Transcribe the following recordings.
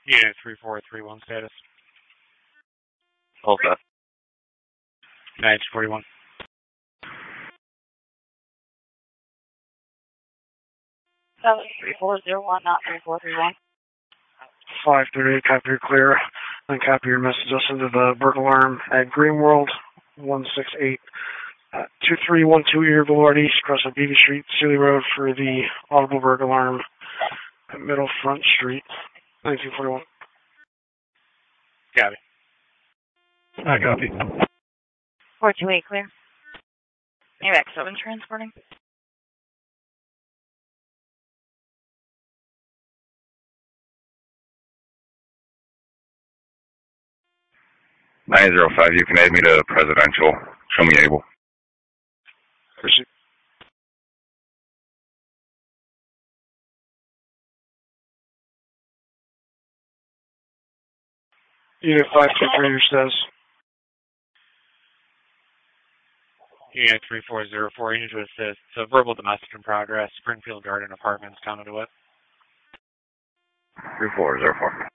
Yeah, 3431 status. All set. 941. That was 3401, not 3431. 538, copy your clear. Then copy your message us into the burglar alarm at Greenworld 168. 2312 Eager Boulevard East, across on Beebe Street, Sealy Road for the audible burglar alarm at Middle Front Street, 1941. Copy. I copy. 428, clear. AVAC 7 transporting. $905, you can add me to presidential. Show me able. Proceed. Unit 523, your status. Unit 3404, you need to assist. It's a verbal domestic in progress. Springfield Garden Apartments, Conduit. 3404.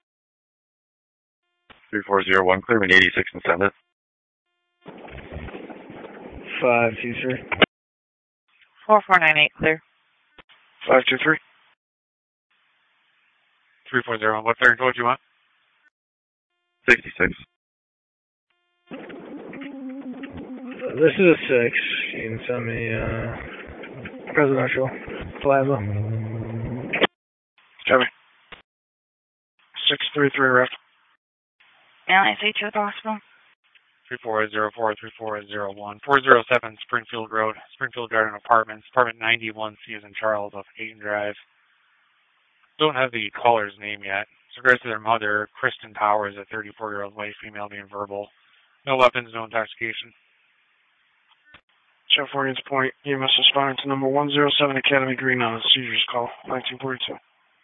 3401, clear in 86 and send it. 523. 4498, clear. 523. 3401, what fare code do you want? 66. This is a 6. You can send me presidential Plaza. Copy. 633 left. LIC to the hospital. 3404, 3401, 407 Springfield Road, Springfield Garden Apartments, apartment 91C is in Charles off Hayden Drive. Don't have the caller's name yet. It's regards to their mother, Kristen Powers, a 34-year-old white female being verbal. No weapons, no intoxication. Jeff Orion's Point, EMS responding to number 107 Academy Green on a seizures call, 1942.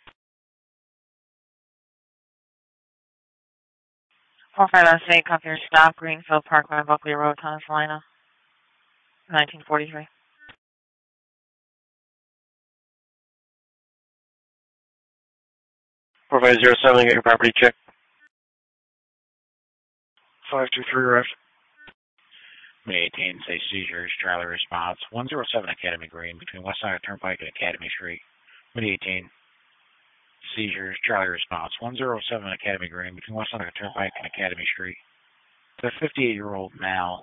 4508, copy your stop, Greenfield Parkway, Buckley Road, Thomas Lina. 1943. Four 507, get your property checked. 523 left. May 18, say seizures, Charlie response, 107 Academy Green, between West Side Turnpike and Academy Street. Mid 18, seizures, Charlie response, 107 Academy Green, between West Side Turnpike and Academy Street. The 58-year-old male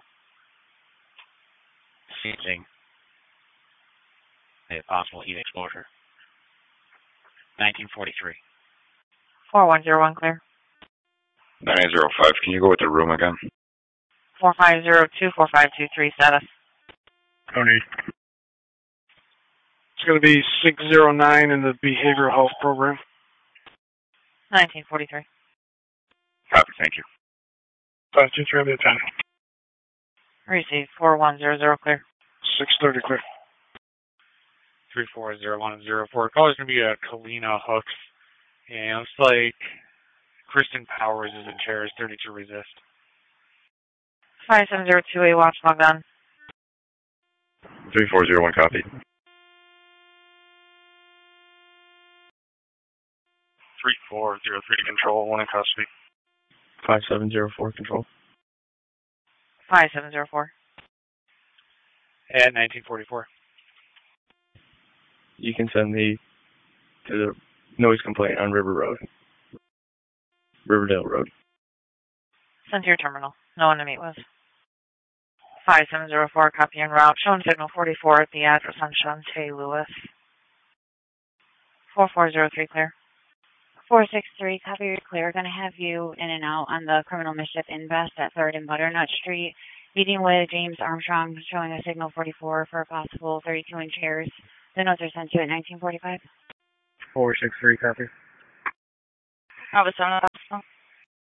seizing a possible heat exposure. 1943. 4101, clear. 905, can you go with the room again? 4502, 4523, status. Tony. It's going to be 609 in the Behavioral Health Program. 1943. Copy, thank you. 523 on the attendant. Receive 4100, clear. 630 clear. 340104. Caller's going to be Kalina Hooks. And it looks like Kristen Powers is in chairs, 32 resist. 5702, watch log on. 3401, copy. 3403 control, 1 in custody. 5704 control. 5704. At 1944. You can send me to the noise complaint on Riverdale Road. Send to your terminal. No one to meet with. 5704, copy en route. Showing signal 44 at the address on Shante Lewis. 4403, clear. 463, copy your clear. Going to have you in and out on the criminal mischief invest at 3rd and Butternut Street. Meeting with James Armstrong, showing a signal 44 for a possible 32-inch hairs. The notes are sent to you at 1945. 463, copy. Alpha 7,